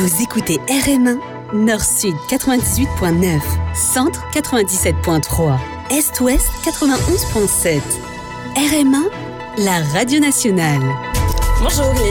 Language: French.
Vous écoutez RM1, Nord-Sud 98.9, Centre 97.3, Est-Ouest 91.7. RM1, la radio nationale. Bonjour, il est